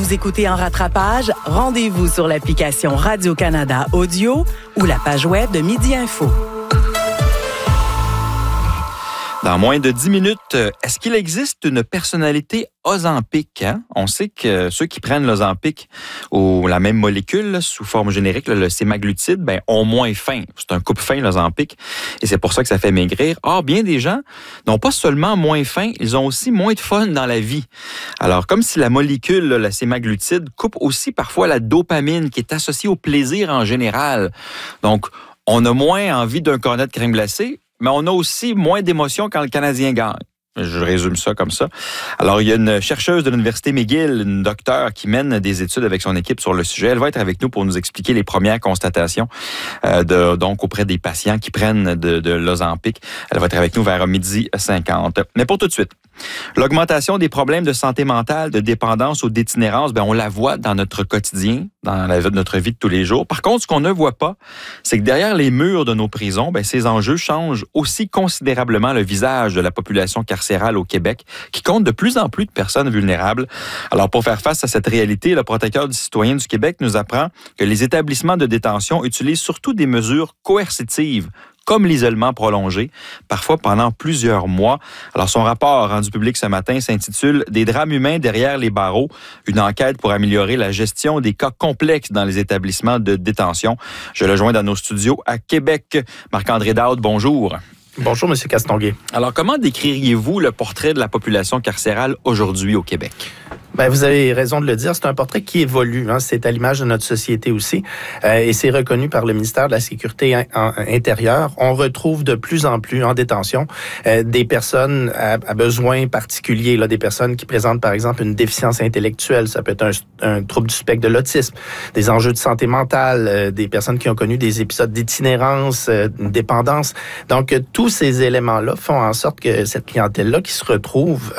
nous écouter en rattrapage? Rendez-vous sur l'application Radio-Canada Audio ou la page web de Midi Info. Dans moins de 10 minutes, est-ce qu'il existe une personnalité Ozempic? On sait que ceux qui prennent l'Ozempic ou la même molécule sous forme générique, le sémaglutide, ont moins faim. C'est un coupe-faim, l'Ozempic, et c'est pour ça que ça fait maigrir. Or, bien des gens n'ont pas seulement moins faim, ils ont aussi moins de fun dans la vie. Alors, comme si la molécule, la sémaglutide, coupe aussi parfois la dopamine qui est associée au plaisir en général. Donc, on a moins envie d'un cornet de crème glacée, mais on a aussi moins d'émotions quand le Canadien gagne. Je résume ça comme ça. Alors, il y a une chercheuse de l'Université McGill, une docteure qui mène des études avec son équipe sur le sujet. Elle va être avec nous pour nous expliquer les premières constatations donc auprès des patients qui prennent de l'Ozempic. Elle va être avec nous vers 12h50. Mais pour tout de suite, l'augmentation des problèmes de santé mentale, de dépendance ou d'itinérance, on la voit dans notre quotidien, dans notre vie de tous les jours. Par contre, ce qu'on ne voit pas, c'est que derrière les murs de nos prisons, ces enjeux changent aussi considérablement le visage de la population carcérale au Québec, qui compte de plus en plus de personnes vulnérables. Alors, pour faire face à cette réalité, le protecteur du citoyen du Québec nous apprend que les établissements de détention utilisent surtout des mesures coercitives, comme l'isolement prolongé, parfois pendant plusieurs mois. Alors, son rapport rendu public ce matin s'intitule « Des drames humains derrière les barreaux, une enquête pour améliorer la gestion des cas complexes dans les établissements de détention ». Je le joins dans nos studios à Québec. Marc-André Daoud, bonjour. Bonjour, M. Castonguay. Alors, comment décririez-vous le portrait de la population carcérale aujourd'hui au Québec? Vous avez raison de le dire, c'est un portrait qui évolue. C'est à l'image de notre société aussi. Et c'est reconnu par le ministère de la Sécurité intérieure. On retrouve de plus en plus en détention des personnes à besoins particuliers, là, des personnes qui présentent, par exemple, une déficience intellectuelle. Ça peut être un trouble du spectre de l'autisme, des enjeux de santé mentale, des personnes qui ont connu des épisodes d'itinérance, une dépendance. Donc, tous ces éléments-là font en sorte que cette clientèle-là qui se retrouve